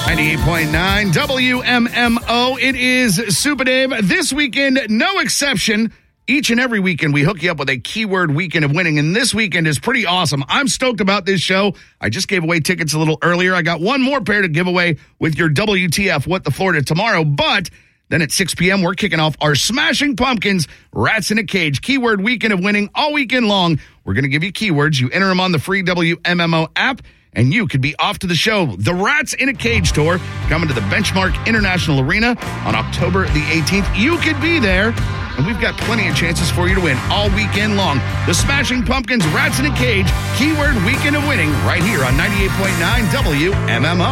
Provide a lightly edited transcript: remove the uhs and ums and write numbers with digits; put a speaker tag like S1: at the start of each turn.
S1: 98.9 WMMO. It is Super Dave. This weekend, no exception. Each and every weekend, we hook you up with a keyword weekend of winning, and this weekend is pretty awesome. I'm stoked about this show. I just gave away tickets a little earlier. I got one more pair to give away with your WTF What the Florida tomorrow, but then at 6 p.m., we're kicking off our Smashing Pumpkins Rats in a Cage keyword weekend of winning all weekend long. We're going to give you keywords. You enter them on the free WMMO app, and you could be off to the show. The Rats in a Cage tour coming to the Benchmark International Arena on October the 18th. You could be there, and we've got plenty of chances for you to win all weekend long. The Smashing Pumpkins Rats in a Cage keyword weekend of winning right here on 98.9 WMMO.